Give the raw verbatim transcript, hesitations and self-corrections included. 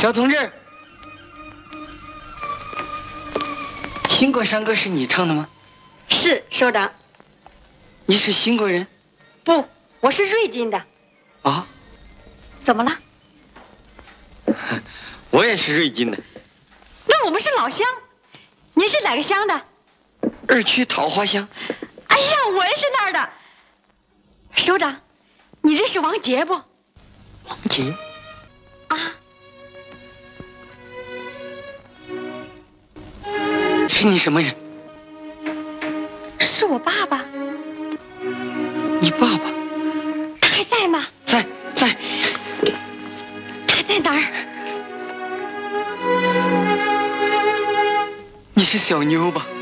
小同志，兴国山歌是你唱的吗？ 是，首长。 你是兴国人？ 不，我是瑞金的。 啊？ 怎么了？ 我也是瑞金的。 那我们是老乡。您是哪个乡的？ 二区桃花乡。 哎呀，我也是那儿的。首长，你认识王杰不？ 王杰？ 啊？ 是你什么人？ 是我爸爸。 你爸爸？ 他还在吗？ 在，在。 他在哪儿？ 你是小妞吧？